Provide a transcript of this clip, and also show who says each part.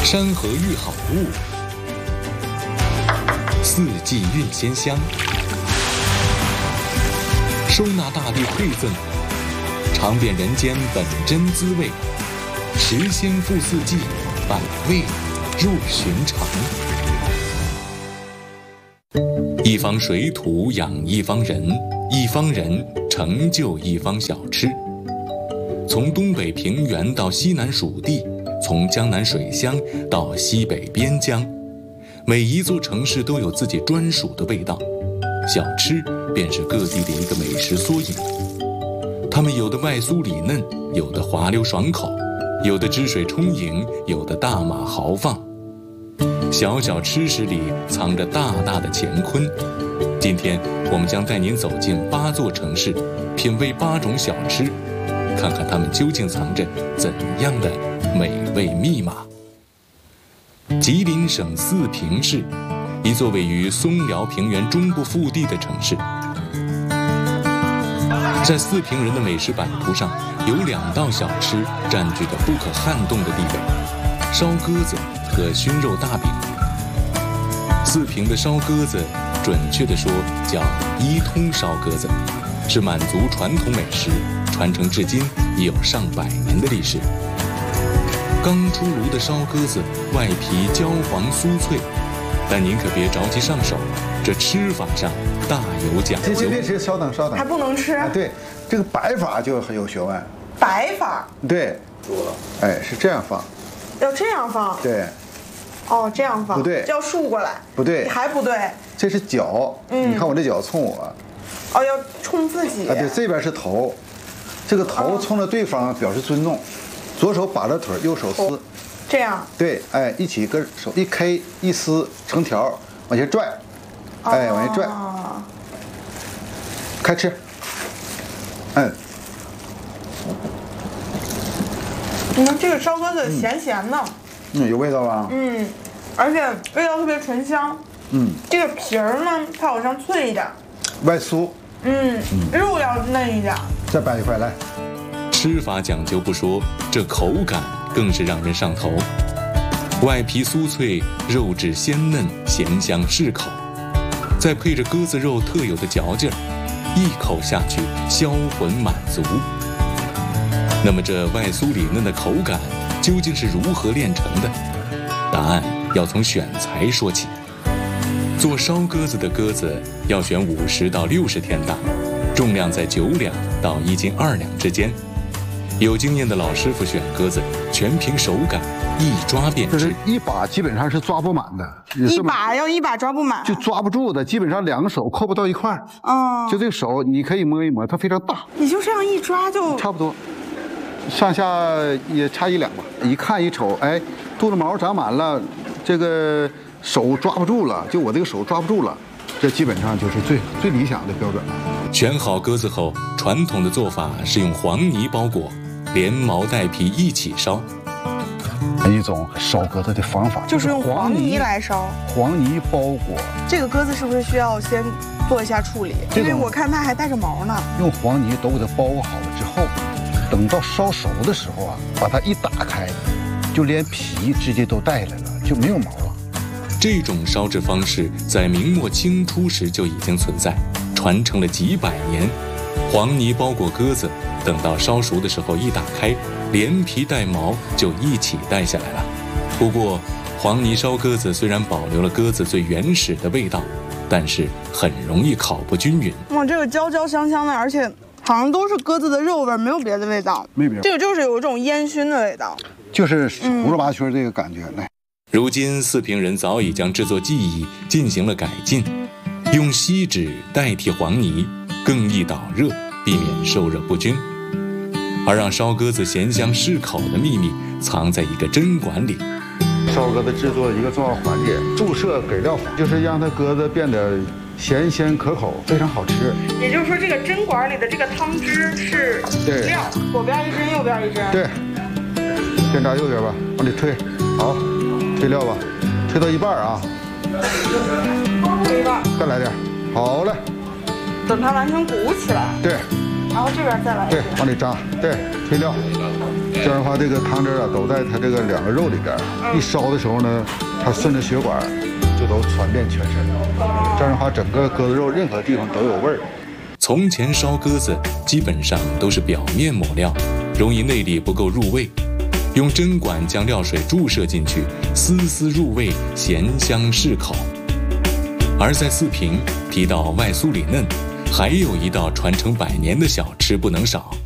Speaker 1: 山河育好物，四季蕴鲜香，收纳大地馈赠，尝遍人间本真滋味，食鲜赋四季，百味入寻常。一方水土养一方人，一方人成就一方小吃。从东北平原到西南属地，从江南水乡到西北边疆，每一座城市都有自己专属的味道。小吃便是各地的一个美食缩影。它们有的外酥里嫩，有的滑溜爽口，有的汁水充盈，有的大马豪放。小小吃食里藏着大大的乾坤。今天我们将带您走进8座城市，品味8种小吃，看看它们究竟藏着怎样的美味密码。吉林省四平市，一座位于松辽平原中部腹地的城市。在四平人的美食版图上，有2道小吃占据着不可撼动的地位：烧鸽子和熏肉大饼。四平的烧鸽子，准确地说叫一通烧鸽子，是满族传统美食，传承至今已有上百年的历史。刚出炉的烧鸽子，外皮焦黄酥脆，但您可别着急上手，这吃法上大有讲究。
Speaker 2: 这稍等，
Speaker 3: 还不能吃。
Speaker 2: 对，这个摆法就很有学问。
Speaker 3: 摆法？
Speaker 2: 对，哎，是这样放。
Speaker 3: 要这样放？
Speaker 2: 对。
Speaker 3: 哦，这样放
Speaker 2: 不对，
Speaker 3: 要竖过来。
Speaker 2: 不对，
Speaker 3: 还不对。
Speaker 2: 这是脚，你看我这脚冲我。
Speaker 3: 哦，要冲自己。
Speaker 2: 啊，对，这边是头，这个头冲着对方表示尊重，左手把着腿，右手撕。
Speaker 3: 这样。
Speaker 2: 对，哎，一起跟手一 K 一撕成条，往下拽，哎，往下拽。开吃。
Speaker 3: 你看这个烧鸽子咸咸的。
Speaker 2: 有味道吧？
Speaker 3: 而且味道特别醇香。这个皮儿呢，它好像脆一点，
Speaker 2: 外酥。
Speaker 3: 肉要嫩一点。
Speaker 2: 再摆一块来。
Speaker 1: 吃法讲究不说，这口感更是让人上头。外皮酥脆，肉质鲜嫩，咸香适口，再配着鸽子肉特有的嚼劲儿，一口下去销魂满足。那么这外酥里嫩的口感究竟是如何炼成的？答案要从选材说起。做烧鸽子的鸽子要选50到60天大，重量在9两到1斤2两之间。有经验的老师傅选鸽子，全凭手感，一抓便知。
Speaker 2: 这是一把基本上是抓不满的，
Speaker 3: 一把抓不满，
Speaker 2: 就抓不住的，基本上2个手扣不到一块儿。就这个手你可以摸一摸，它非常大。
Speaker 3: 你就这样一抓就
Speaker 2: 差不多，上下也差1两吧。一看一瞅，哎，肚子毛长满了，这个手抓不住了，就我这个手抓不住了，这基本上就是最理想的标准了。
Speaker 1: 选好鸽子后，传统的做法是用黄泥包裹，连毛带皮一起烧。
Speaker 2: 一种烧鸽子的方法
Speaker 3: 就是用黄泥来烧，
Speaker 2: 黄泥包裹。
Speaker 3: 这个鸽子是不是需要先做一下处理？因为我看它还带着毛呢。
Speaker 2: 用黄泥都给它包裹好了之后，等到烧熟的时候啊，把它一打开，就连皮直接都带来了，就没有毛了。
Speaker 1: 这种烧制方式在明末清初时就已经存在，传承了几百年。黄泥包裹鸽子，等到烧熟的时候一打开，连皮带毛就一起带下来了。不过黄泥烧鸽子虽然保留了鸽子最原始的味道，但是很容易烤不均匀。
Speaker 3: 哇，这个焦焦香香的，而且好像都是鸽子的肉味，没有别的味道。
Speaker 2: 没别的，
Speaker 3: 这个就是有一种烟熏的味道，
Speaker 2: 就是胡说八圈这个感觉。来，
Speaker 1: 如今四平人早已将制作技艺进行了改进，用锡纸代替黄泥，更易导热，避免受热不均。而让烧鸽子咸香适口的秘密藏在一个针管里。
Speaker 2: 烧鸽子制作的一个重要环节，注射给料法，就是让它鸽子变得咸鲜可口，非常好吃。
Speaker 3: 也就是说，这个针管里的这个汤汁是料，左边一针，右边一针。
Speaker 2: 对，先扎右边吧，往里推，好，推料吧，推到一半啊，
Speaker 3: 推一半，
Speaker 2: 再来点，好嘞，
Speaker 3: 等它完全鼓起来。
Speaker 2: 对，
Speaker 3: 然后这边再来一
Speaker 2: 对，往里扎，对，推料， 这样的话，这个汤汁啊都在它这个两个肉里边，一烧的时候呢，它顺着血管就都传遍全身。这样的话，整个鸽子肉任何地方都有味儿。
Speaker 1: 从前烧鸽子基本上都是表面抹料，容易内里不够入味。用针管将料水注射进去，丝丝入味，咸香适口。而在四平提到外酥里嫩，还有一道传承100年的小吃不能少，